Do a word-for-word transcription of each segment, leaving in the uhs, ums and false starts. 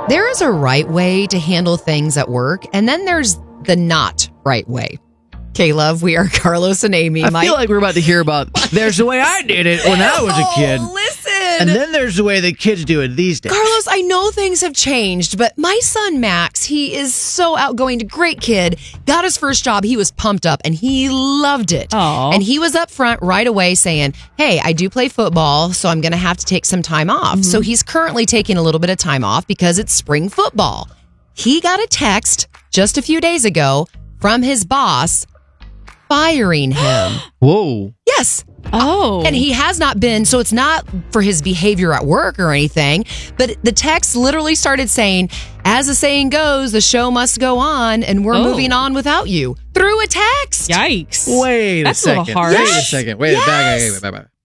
There is a right way to handle things at work, and then there's the not right way. K-Love, we are Carlos and Amy. I My- feel like we're about to hear about, there's the way I did it when I was a kid. Oh, listen. And then there's the way the kids do it these days. Carlos, I know things have changed, but my son Max, he is so outgoing, great kid, got his first job. He was pumped up and he loved it. Aww. And he was up front right away saying, hey, I do play football, so I'm going to have to take some time off. Mm-hmm. So he's currently taking a little bit of time off because it's spring football. He got a text just a few days ago from his boss firing him. Whoa. Yes. Oh. And he has not been, so it's not for his behavior at work or anything, but the text literally started saying, as the saying goes, the show must go on and we're Oh. moving on without you. Through a text. Yikes. Wait That's a second. a little harsh. Wait a Yes. second. Wait, Yes. back, wait, wait, wait, wait.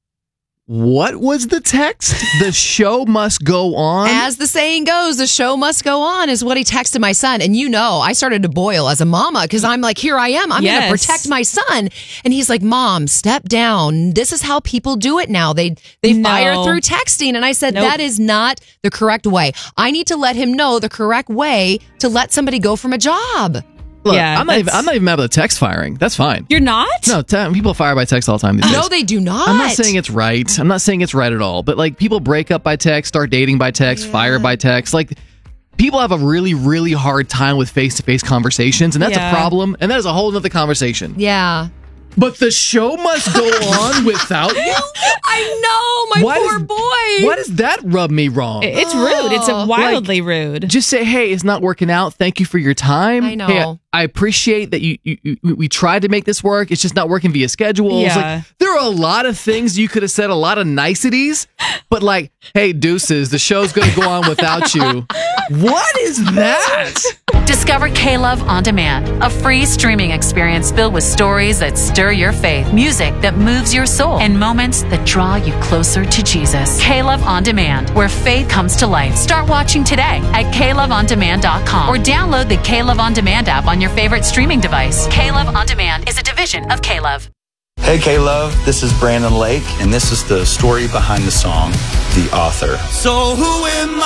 What was the text? The show must go on? As the saying goes, the show must go on is what he texted my son. And you know, I started to boil as a mama because I'm like, here I am. I'm Yes. going to protect my son. And he's like, Mom, step down. This is how people do it now. They they No. fire through texting. And I said, Nope. that is not the correct way. I need to let him know the correct way to let somebody go from a job. Look, Yeah, I'm, not even, that's- I'm not even mad about the text firing. That's fine. You're not? No, te- people fire by text all the time these days. No, they do not. I'm not saying it's right. I'm not saying it's right at all. But like people break up by text, start dating by text, Yeah. fire by text. Like people have a really, really hard time with face-to-face conversations, and that's Yeah. a problem. And that is a whole nother conversation. Yeah. But the show must go on without you? I know, my Why poor does- boy. Why does that rub me wrong? It's rude. It's Oh. wildly rude. Just say, hey, it's not working out. Thank you for your time. I know. Hey, I, I appreciate that you, you, you we tried to make this work. It's just not working via schedules. Yeah. Like there are a lot of things you could have said, a lot of niceties, but like, hey, deuces, the show's gonna go on without you. What is that? Discover K-Love On Demand, a free streaming experience filled with stories that stir your faith, music that moves your soul, and moments that draw you closer to Jesus. K-Love On Demand, where faith comes to life. Start watching today at K Love On Demand dot com or download the K-Love On Demand app on your favorite streaming device. K-Love On Demand is a division of K-Love. Hey K-Love, this is Brandon Lake, and this is the story behind the song, The Author. So who am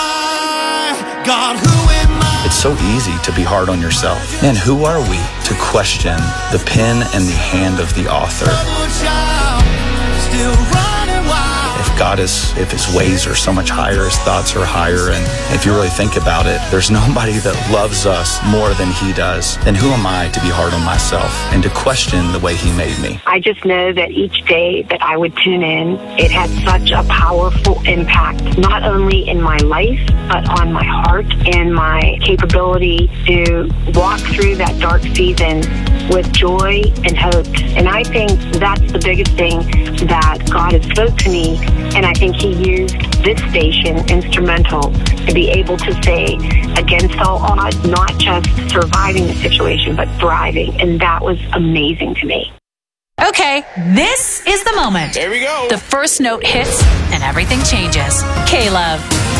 I? God, who am I? It's so easy to be hard on yourself. And who are we to question the pen and the hand of the author? Still running wild. If God is, if his ways are so much higher, his thoughts are higher, and if you really think about it, there's nobody that loves us more than he does. Then who am I to be hard on myself and to question the way he made me? I just know that each day that I would tune in, it had such a powerful impact, not only in my life, but on my heart and my capability to walk through that dark season with joy and hope. And I think that's the biggest thing that God has spoke to me. And I think he used this station instrumental to be able to say, against all odds, not just surviving the situation, but thriving. And that was amazing to me. Okay, this is the moment. Here we go. The first note hits and everything changes. K-Love.